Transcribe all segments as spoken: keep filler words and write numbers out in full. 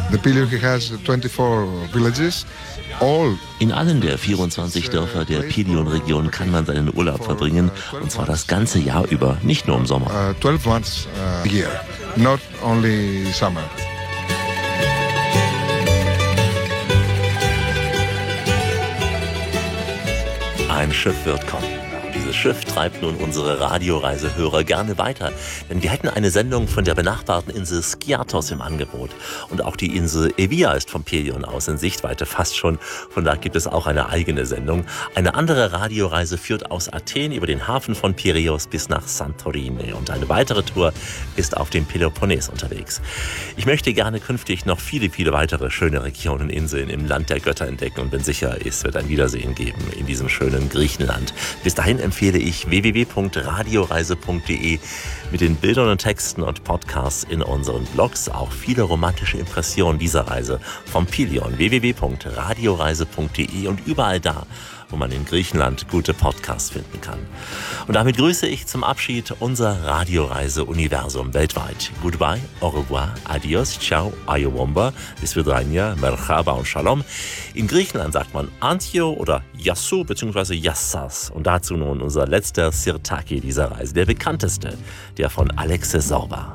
The Pelion has twenty-four villages. In allen der vierundzwanzig Dörfer der Pelion-Region kann man seinen Urlaub verbringen, und zwar das ganze Jahr über, nicht nur im Sommer. twelve months a year, not only summer. Ein Schiff wird kommen. Dieses Schiff treibt nun unsere Radioreisehörer gerne weiter, denn wir hätten eine Sendung von der benachbarten Insel Skiathos im Angebot. Und auch die Insel Evia ist vom Pelion aus in Sichtweite fast schon. Von da gibt es auch eine eigene Sendung. Eine andere Radioreise führt aus Athen über den Hafen von Piräus bis nach Santorini. Und eine weitere Tour ist auf dem Peloponnes unterwegs. Ich möchte gerne künftig noch viele, viele weitere schöne Regionen, Inseln im Land der Götter entdecken und bin sicher, es wird ein Wiedersehen geben in diesem schönen Griechenland. Bis dahin empfehle ich w w w punkt radioreise punkt d e mit den Bildern und Texten und Podcasts in unseren Blogs auch viele romantische Impressionen dieser Reise vom Pelion. w w w punkt radioreise punkt d e und überall da, wo man in Griechenland gute Podcasts finden kann. Und damit grüße ich zum Abschied unser Radioreise-Universum weltweit. Goodbye, au revoir, adios, ciao, ayowomba, bisvidrania, merhaba und shalom. In Griechenland sagt man Antio oder Yassou bzw. Yassas. Und dazu nun unser letzter Sirtaki dieser Reise, der bekannteste, der von Alexis Sorba.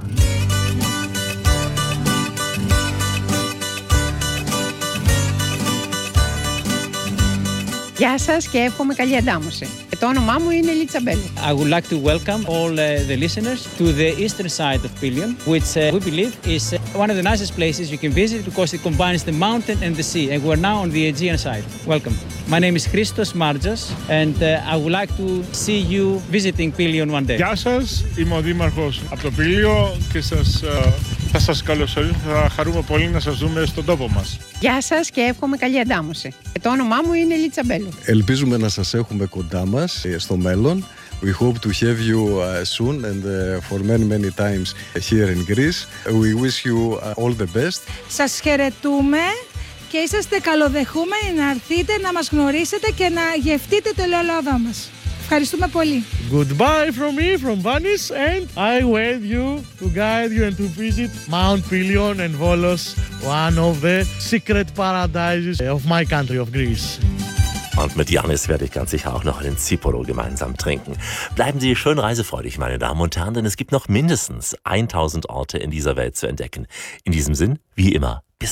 Γεια σας και εύχομαι καλή αντάμωση. Το όνομά μου είναι Λιτσαμπέλου. I would like to welcome all uh, the listeners to the eastern side of Pelion, which uh, we believe is uh, one of the nicest places you can visit because it combines the mountain and the sea, and we're now on the Aegean side. Welcome. My name is Christos Margias, and uh, I would like to see you visiting Pelion one day. Γεια σας, είμαι ο Δήμαρχος από το Πήλιο και σας, θα σας καλωσορίσω, θα χαρούμε πολύ να σας δούμε στον τόπο μας. Γεια σας και εύχομαι καλή αντάμωση. Το όνομά μου είναι Λιτσαμπέλου. Ελπίζουμε να σας έχουμε κοντά μας στο μέλλον. We hope to have you uh, soon and uh, for many many times here in Greece. We wish you uh, all the best. Σας χαιρετούμε και είσαστε καλοδεχούμενοι να έρθετε, να μας γνωρίσετε και να γευτείτε το ελαιόλαδό μας. Ευχαριστούμε πολύ. Goodbye from me, from Vanis, and I wait you to guide you and to visit Mount Pelion and Volos, one of the secret paradises of my country, of Greece. Und mit Janis werde ich ganz sicher auch noch einen Tsiporo gemeinsam trinken. Bleiben Sie schön reisefreudig, meine Damen und Herren, denn es gibt noch mindestens tausend Orte in dieser Welt zu entdecken. In diesem Sinn, wie immer,